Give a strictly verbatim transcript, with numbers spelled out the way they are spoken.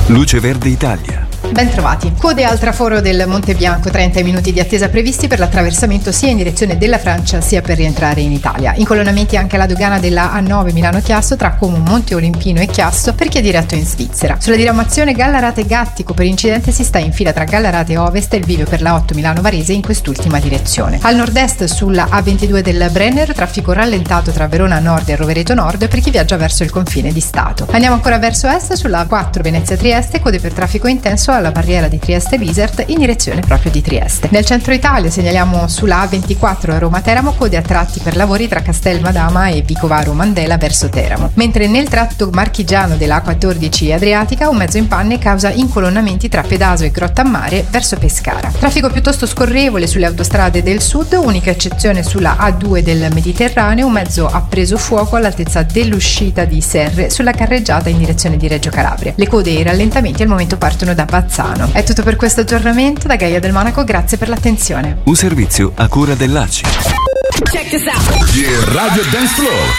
Luce Verde Italia. Ben trovati. Code al traforo del Monte Bianco, trenta minuti di attesa previsti per l'attraversamento sia in direzione della Francia sia per rientrare in Italia. Incolonnamenti anche alla dogana della A nove Milano-Chiasso tra Como, Monte Olimpino e Chiasso per chi è diretto in Svizzera. Sulla diramazione Gallarate-Gattico per incidente si sta in fila tra Gallarate Ovest e il bivio per la otto Milano-Varese in quest'ultima direzione. Al nord-est sulla A ventidue del Brenner traffico rallentato tra Verona Nord e Rovereto Nord per chi viaggia verso il confine di Stato. Andiamo ancora verso est sulla A quattro Venezia-Trieste, code per traffico intenso alla barriera di Trieste-Bizert in direzione proprio di Trieste. Nel centro Italia segnaliamo sulla A ventiquattro a Roma-Teramo code a tratti per lavori tra Castel Madama e Vicovaro Mandela verso Teramo, mentre nel tratto marchigiano della A quattordici Adriatica un mezzo in panne causa incolonnamenti tra Pedaso e Grottammare verso Pescara. Traffico piuttosto scorrevole sulle autostrade del sud, unica eccezione sulla A due del Mediterraneo, un mezzo ha preso fuoco all'altezza dell'uscita di Serre sulla carreggiata in direzione di Reggio Calabria. Le code e i rallentamenti al momento partono da Bazzano. È tutto per questo aggiornamento da Gaia del Monaco, grazie per l'attenzione. Un servizio a cura dell'A C I. Check this out. Yeah, Radio Dance Floor.